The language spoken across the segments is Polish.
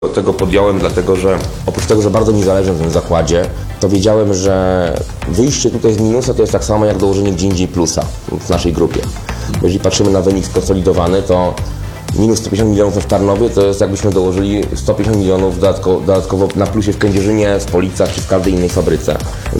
Tego podjąłem dlatego, że oprócz tego, że bardzo mi zależy na tym zakładzie, to wiedziałem, że wyjście tutaj z minusa to jest tak samo jak dołożenie gdzie indziej plusa w naszej grupie. Jeżeli patrzymy na wynik skonsolidowany, to minus 150 milionów w Tarnowie to jest jakbyśmy dołożyli 150 milionów dodatkowo na plusie w Kędzierzynie, w Policach czy w każdej innej fabryce.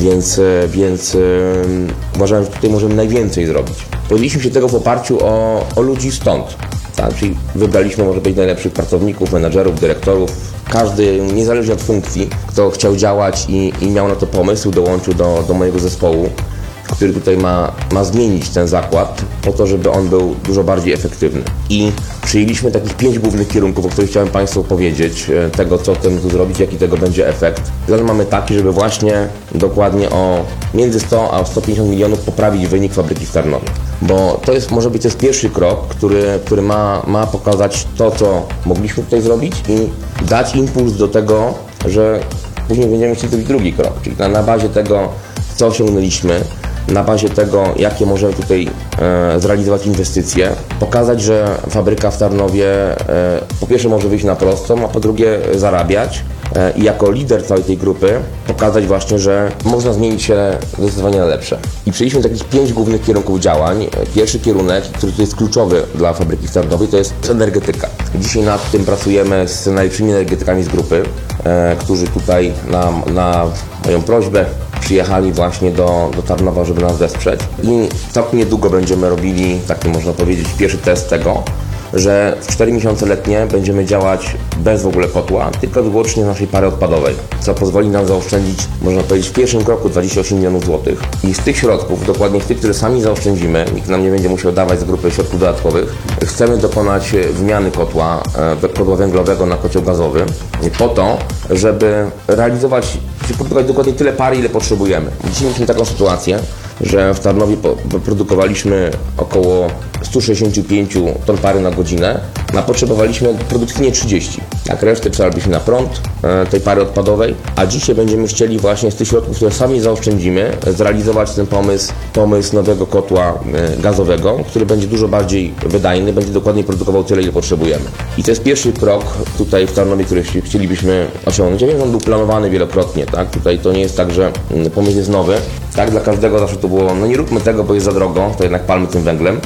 Więc uważałem, że tutaj możemy najwięcej zrobić. Podjęliśmy się tego w oparciu o ludzi stąd. Tak, czyli wybraliśmy może być najlepszych pracowników, menadżerów, dyrektorów. Każdy, niezależnie od funkcji, kto chciał działać i miał na to pomysł, dołączył do mojego zespołu, który tutaj ma zmienić ten zakład po to, żeby on był dużo bardziej efektywny. I przyjęliśmy takich 5 głównych kierunków, o których chciałem Państwu powiedzieć, tego co chcemy tu zrobić, jaki tego będzie efekt. Plan mamy taki, żeby właśnie dokładnie o między 100 a 150 milionów poprawić wynik fabryki w Tarnowie. Bo to jest, może być pierwszy krok, który ma pokazać to, co mogliśmy tutaj zrobić i dać impuls do tego, że później będziemy chcieli zrobić drugi krok, czyli na bazie tego, co osiągnęliśmy, na bazie tego, jakie możemy tutaj zrealizować inwestycje, pokazać, że fabryka w Tarnowie po pierwsze może wyjść na prostą, a po drugie zarabiać i jako lider całej tej grupy pokazać właśnie, że można zmienić się zdecydowanie na lepsze. I przyjęliśmy takich 5 głównych kierunków działań. Pierwszy kierunek, który tu jest kluczowy dla fabryki w Tarnowie, to jest energetyka. Dzisiaj nad tym pracujemy z najlepszymi energetykami z grupy, którzy tutaj na moją prośbę przyjechali właśnie do Tarnowa, żeby nas wesprzeć. I tak niedługo będziemy robili, taki można powiedzieć, pierwszy test tego, że w 4 miesiące letnie będziemy działać bez w ogóle kotła, tylko wyłącznie z naszej pary odpadowej, co pozwoli nam zaoszczędzić, można powiedzieć, w pierwszym kroku 28 milionów złotych. I z tych środków, dokładnie z tych, które sami zaoszczędzimy, nikt nam nie będzie musiał dawać z grupy środków dodatkowych, chcemy dokonać wymiany kotła węglowego na kocioł gazowy po to, żeby realizować, czy produkować dokładnie tyle pary, ile potrzebujemy. Dzisiaj mieliśmy taką sytuację, że w Tarnowie produkowaliśmy około 165 ton pary na godzinę, a potrzebowaliśmy produkcyjnie 30. Tak, resztę przelaliśmy na prąd tej pary odpadowej, a dzisiaj będziemy chcieli właśnie z tych środków, które sami zaoszczędzimy, zrealizować ten pomysł nowego kotła gazowego, który będzie dużo bardziej wydajny, będzie dokładnie produkował tyle, ile potrzebujemy. I to jest pierwszy krok tutaj w Tarnowie, który chcielibyśmy osiągnąć. Ja wiem, że on był planowany wielokrotnie, tak? Tutaj to nie jest tak, że pomysł jest nowy. Tak, dla każdego zawsze to było, no nie róbmy tego, bo jest za drogo, to jednak palmy tym węglem.